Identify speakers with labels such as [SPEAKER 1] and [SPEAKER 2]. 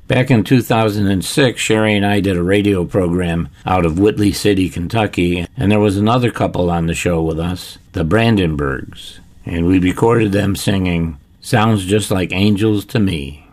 [SPEAKER 1] Back in 2006, Sherry and I did a radio program out of Whitley City, Kentucky, and there was another couple on the show with us, the Brandenburgs, and we recorded them singing "Sounds Just Like Angels to Me."